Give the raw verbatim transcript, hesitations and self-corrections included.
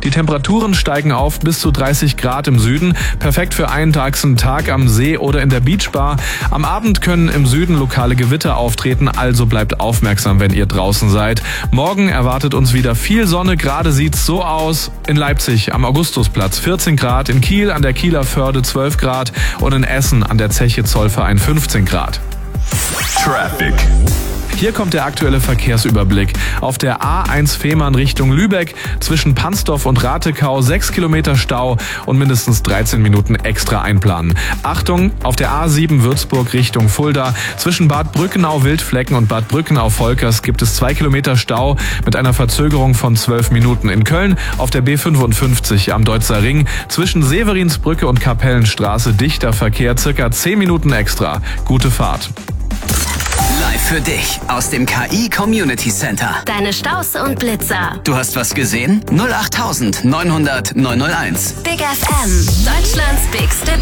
Die Temperaturen steigen auf bis zu dreißig Grad im Süden. Perfekt für einen tagsenden Tag am See oder in der Beachbar. Am Abend können im Süden lokale Gewitter auftreten, also bleibt aufmerksam, wenn ihr draußen seid. Morgen erwartet uns wieder viel Sonne. Gerade sieht's so aus. In Leipzig am Augustusplatz vierzehn Grad, in Kiel an der Kieler Förde zwölf Grad und in Essen an der Zeche Zollverein fünfzehn Grad. Traffic. Hier kommt der aktuelle Verkehrsüberblick. Auf der A eins Fehmarn Richtung Lübeck zwischen Pansdorf und Ratekau sechs Kilometer Stau und mindestens dreizehn Minuten extra einplanen. Achtung, auf der A sieben Würzburg Richtung Fulda zwischen Bad Brückenau-Wildflecken und Bad Brückenau-Volkers gibt es zwei Kilometer Stau mit einer Verzögerung von zwölf Minuten. In Köln auf der B fünfundfünfzig am Deutzer Ring zwischen Severinsbrücke und Kapellenstraße dichter Verkehr, circa zehn Minuten extra. Gute Fahrt. Live für dich aus dem K I Community Center. Deine Staus und Blitzer. Du hast was gesehen? null acht neunhundert neunhundert neunhunderteins. Big F M, Deutschlands bigste